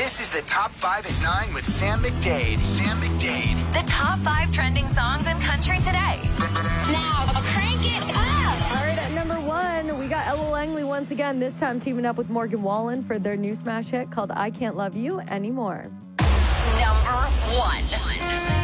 This is the Top 5 at 9 with Sam McDade. Sam McDade. The top 5 trending songs in country today. Now, crank it up. All right, at number 1, we got Ella Langley once again, this time teaming up with Morgan Wallen for their new smash hit called I Can't Love You Anymore. Number 1.